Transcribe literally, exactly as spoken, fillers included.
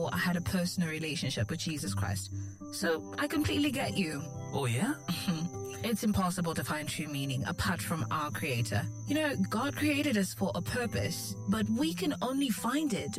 before I had a personal relationship with Jesus Christ. So I completely get you. Oh, yeah? It's impossible to find true meaning apart from our Creator. You know, God created us for a purpose, but we can only find it